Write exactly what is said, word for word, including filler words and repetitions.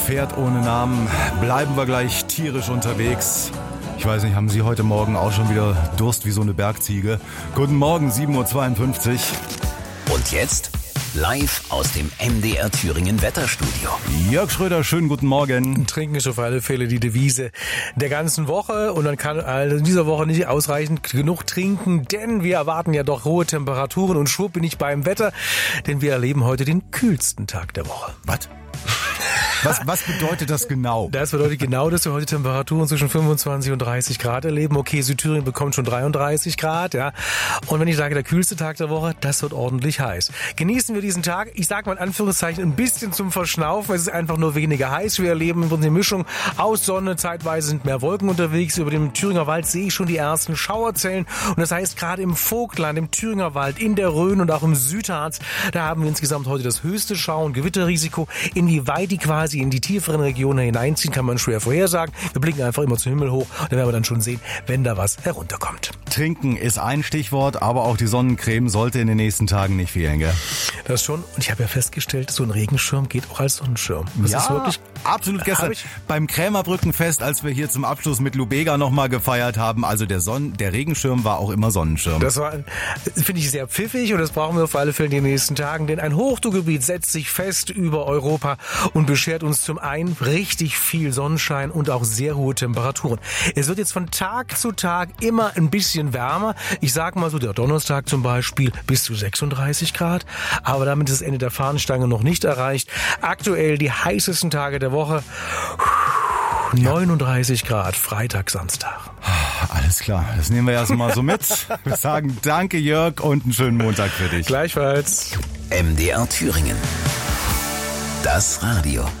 Pferd ohne Namen, bleiben wir gleich tierisch unterwegs. Ich weiß nicht, haben Sie heute Morgen auch schon wieder Durst wie so eine Bergziege? Guten Morgen, sieben Uhr zweiundfünfzig. Und jetzt live aus dem M D R Thüringen Wetterstudio. Jörg Schröder, schönen guten Morgen. Trinken ist auf alle Fälle die Devise der ganzen Woche und man kann also in dieser Woche nicht ausreichend genug trinken, denn wir erwarten ja doch hohe Temperaturen und schwupp bin ich beim Wetter, denn wir erleben heute den kühlsten Tag der Woche. Was? Was, was bedeutet das genau? Das bedeutet genau, dass wir heute Temperaturen zwischen fünfundzwanzig und dreißig Grad erleben. Okay, Südthüringen bekommt schon dreiunddreißig Grad, ja. Und wenn ich sage, der kühlste Tag der Woche, das wird ordentlich heiß. Genießen wir diesen Tag, ich sage mal in Anführungszeichen, ein bisschen zum Verschnaufen. Es ist einfach nur weniger heiß. Wir erleben eine Mischung aus Sonne, zeitweise sind mehr Wolken unterwegs. Über dem Thüringer Wald sehe ich schon die ersten Schauerzellen. Und das heißt, gerade im Vogtland, im Thüringer Wald, in der Rhön und auch im Südharz, da haben wir insgesamt heute das höchste Schau- und Gewitterrisiko. Inwieweit die quasi in die tieferen Regionen hineinziehen, kann man schwer vorhersagen. Wir blicken einfach immer zum Himmel hoch, dann werden wir dann schon sehen, wenn da was herunterkommt. Trinken ist ein Stichwort, aber auch die Sonnencreme sollte in den nächsten Tagen nicht fehlen, gell? Das schon. Und ich habe ja festgestellt, so ein Regenschirm geht auch als Sonnenschirm. Das ja, ist wirklich absolut. Gestern beim Krämerbrückenfest, als wir hier zum Abschluss mit Lubega nochmal gefeiert haben, also der Sonn, der Regenschirm war auch immer Sonnenschirm. Das war, finde ich, sehr pfiffig und das brauchen wir auf alle Fälle in den nächsten Tagen, denn ein Hochdruckgebiet setzt sich fest über Europa und beschert uns zum einen richtig viel Sonnenschein und auch sehr hohe Temperaturen. Es wird jetzt von Tag zu Tag immer ein bisschen wärmer. Ich sage mal so, der Donnerstag zum Beispiel bis zu sechsunddreißig Grad, aber damit ist das Ende der Fahnenstange noch nicht erreicht. Aktuell die heißesten Tage der Woche. neununddreißig Grad, Freitag, Samstag. Alles klar, das nehmen wir erstmal so mit. Wir sagen danke Jörg und einen schönen Montag für dich. Gleichfalls. M D R Thüringen. Das Radio.